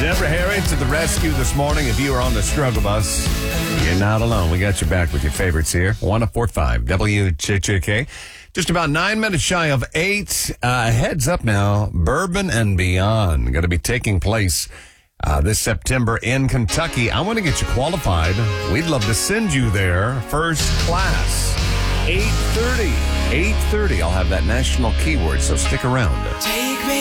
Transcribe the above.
Deborah Harry to the rescue this morning. If you are on the struggle bus, you're not alone. We got your back with your favorites here. 104.5 WJJK. Just about 9 minutes shy of 8. Heads up now. Bourbon and Beyond going to be taking place this September in Kentucky. I want to get you qualified. We'd love to send you there first class. 8:30. I'll have that national keyword, so stick around.